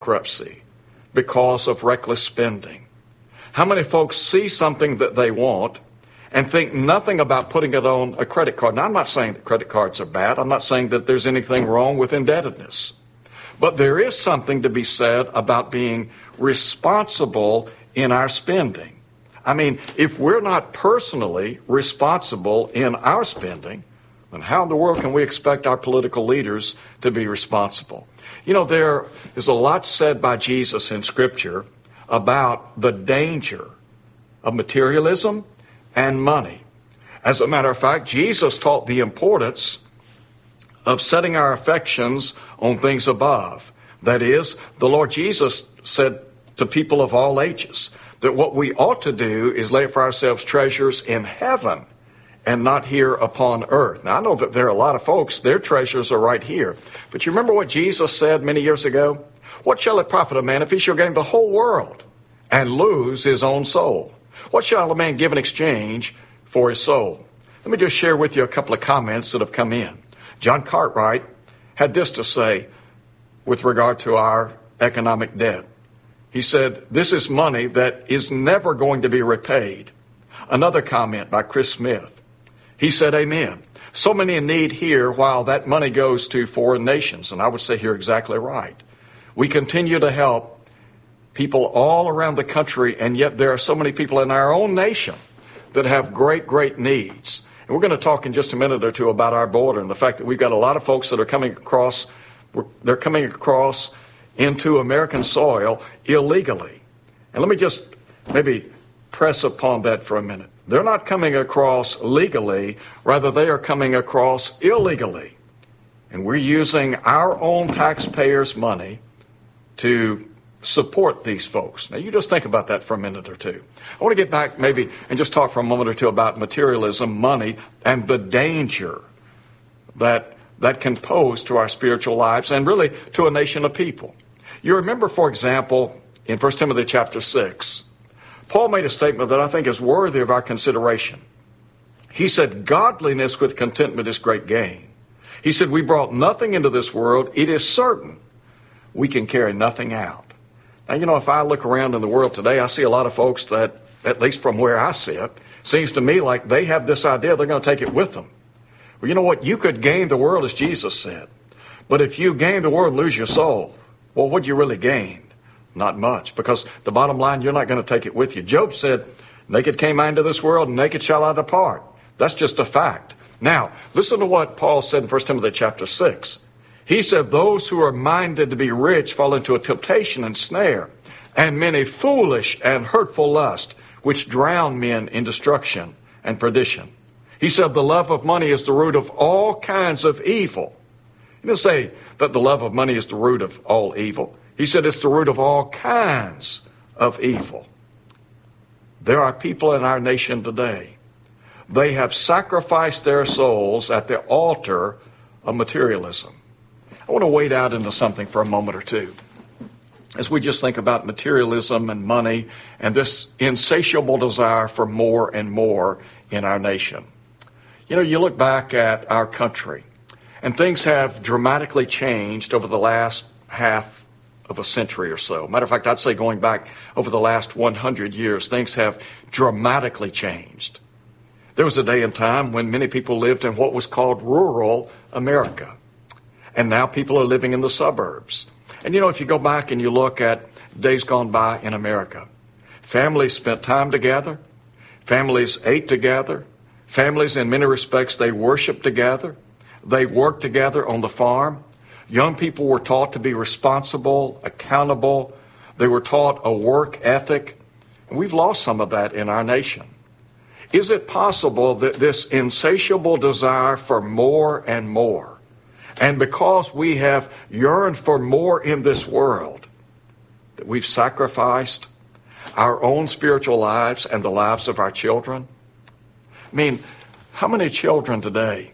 bankruptcy because of reckless spending? How many folks see something that they want and think nothing about putting it on a credit card? Now, I'm not saying that credit cards are bad. I'm not saying that there's anything wrong with indebtedness. But there is something to be said about being responsible in our spending. I mean, if we're not personally responsible in our spending, then how in the world can we expect our political leaders to be responsible? You know, there is a lot said by Jesus in Scripture about the danger of materialism and money. As a matter of fact, Jesus taught the importance of setting our affections on things above. That is, the Lord Jesus said to people of all ages that what we ought to do is lay for ourselves treasures in heaven and not here upon earth. Now, I know that there are a lot of folks, their treasures are right here. But you remember what Jesus said many years ago? What shall it profit a man if he shall gain the whole world and lose his own soul? What shall a man give in exchange for his soul? Let me just share with you a couple of comments that have come in. John Cartwright had this to say with regard to our economic debt. He said, this is money that is never going to be repaid. Another comment by Chris Smith. He said, amen. So many in need here while that money goes to foreign nations. And I would say you're exactly right. We continue to help people all around the country, and yet there are so many people in our own nation that have great, great needs. And we're going to talk in just a minute or two about our border and the fact that we've got a lot of folks that are coming across, they're coming across into American soil illegally. And let me just maybe press upon that for a minute. They're not coming across legally, rather they are coming across illegally. And we're using our own taxpayers' money to support these folks. Now, you just think about that for a minute or two. I want to get back maybe and just talk for a moment or two about materialism, money, and the danger that can pose to our spiritual lives and really to a nation of people. You remember, for example, in 1 Timothy chapter 6, Paul made a statement that I think is worthy of our consideration. He said, godliness with contentment is great gain. He said, we brought nothing into this world. It is certain we can carry nothing out. Now, you know, if I look around in the world today, I see a lot of folks that, at least from where I sit, seems to me like they have this idea they're going to take it with them. Well, you know what? You could gain the world, as Jesus said. But if you gain the world and lose your soul, well, what'd you really gain? Not much, because the bottom line, you're not going to take it with you. Job said, naked came I into this world, and naked shall I depart. That's just a fact. Now, listen to what Paul said in 1 Timothy chapter 6. He said, those who are minded to be rich fall into a temptation and snare, and many foolish and hurtful lust, which drown men in destruction and perdition. He said, the love of money is the root of all kinds of evil. He didn't say that the love of money is the root of all evil. He said it's the root of all kinds of evil. There are people in our nation today. They have sacrificed their souls at the altar of materialism. I want to wade out into something for a moment or two as we just think about materialism and money and this insatiable desire for more and more in our nation. You know, you look back at our country, and things have dramatically changed over the last half of a century or so. Matter of fact, I'd say going back over the last 100 years, things have dramatically changed. There was a day and time when many people lived in what was called rural America. And now people are living in the suburbs. And you know, if you go back and you look at days gone by in America, families spent time together, families ate together, families in many respects, they worshiped together, they worked together on the farm. Young people were taught to be responsible, accountable. They were taught a work ethic. And we've lost some of that in our nation. Is it possible that this insatiable desire for more and more, and because we have yearned for more in this world, that we've sacrificed our own spiritual lives and the lives of our children? I mean, how many children today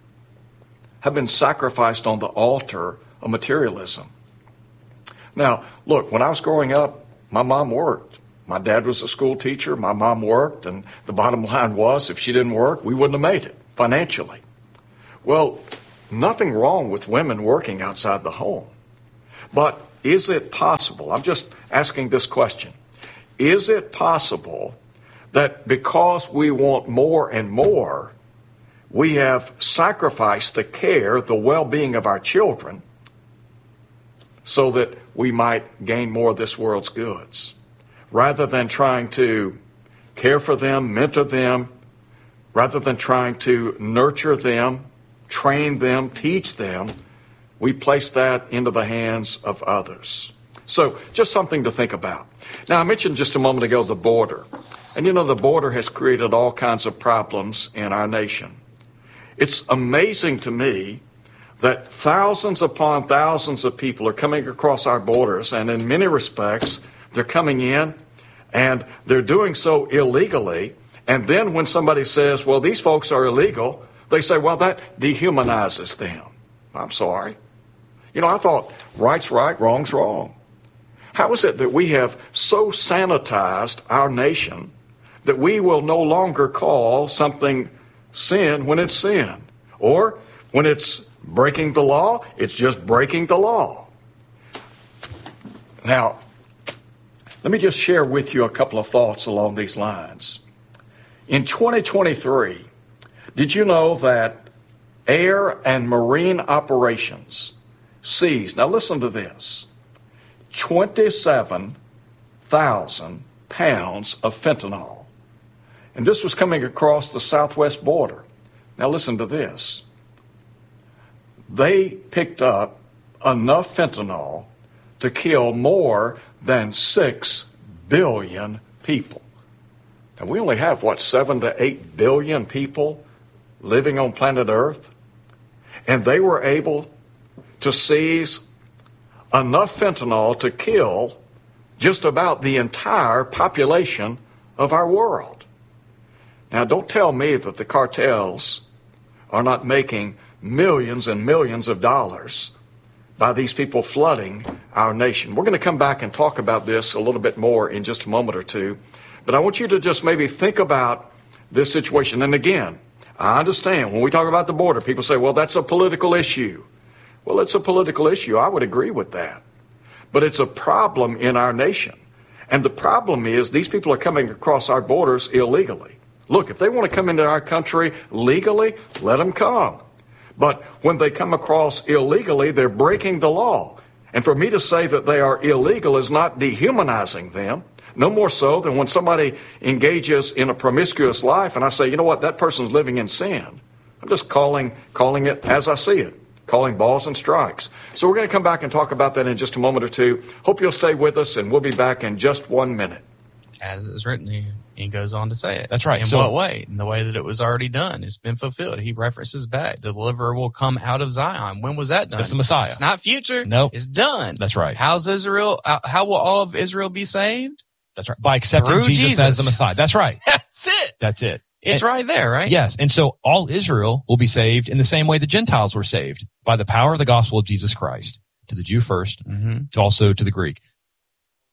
have been sacrificed on the altar of materialism? Now, look, when I was growing up, my mom worked. My dad was a school teacher. My mom worked. And the bottom line was, if she didn't work, we wouldn't have made it financially. Well, nothing wrong with women working outside the home. But is it possible? I'm just asking this question. Is it possible that because we want more and more, we have sacrificed the care, the well-being of our children so that we might gain more of this world's goods? Rather than trying to care for them, mentor them, rather than trying to nurture them, train them, teach them, we place that into the hands of others. So just something to think about. Now, I mentioned just a moment ago the border. And you know, the border has created all kinds of problems in our nation. It's amazing to me that thousands upon thousands of people are coming across our borders, and in many respects, they're coming in and they're doing so illegally. And then when somebody says, well, these folks are illegal, they say, well, that dehumanizes them. I'm sorry. You know, I thought right's right, wrong's wrong. How is it that we have so sanitized our nation that we will no longer call something sin when it's sin? Or when it's breaking the law, it's just breaking the law. Now, let me just share with you a couple of thoughts along these lines. In 2023, did you know that air and marine operations seized, now listen to this, 27,000 pounds of fentanyl. And this was coming across the southwest border. Now listen to this. They picked up enough fentanyl to kill more than 6 billion people. Now we only have, 7 to 8 billion people living on planet Earth? And they were able to seize enough fentanyl to kill just about the entire population of our world. Now, don't tell me that the cartels are not making millions and millions of dollars by these people flooding our nation. We're going to come back and talk about this a little bit more in just a moment or two. But I want you to just maybe think about this situation. And again, I understand when we talk about the border, people say, well, that's a political issue. Well, it's a political issue. I would agree with that. But it's a problem in our nation. And the problem is these people are coming across our borders illegally. Look, if they want to come into our country legally, let them come. But when they come across illegally, they're breaking the law. And for me to say that they are illegal is not dehumanizing them. No more so than when somebody engages in a promiscuous life and I say, you know what, that person's living in sin. I'm just calling it as I see it, calling balls and strikes. So we're going to come back and talk about that in just a moment or two. Hope you'll stay with us, and we'll be back in just 1 minute. As it is written, he goes on to say it. That's right. In what way? In the way that it was already done. It's been fulfilled. He references back. The deliverer will come out of Zion. When was that done? That's the Messiah. It's not future. No. It's done. That's right. How's Israel? How will all of Israel be saved? That's right. By accepting Through Jesus as the Messiah. That's right. That's it. That's it. It's right there, right? Yes. And so all Israel will be saved in the same way the Gentiles were saved, by the power of the gospel of Jesus Christ, to the Jew first, to also to the Greek.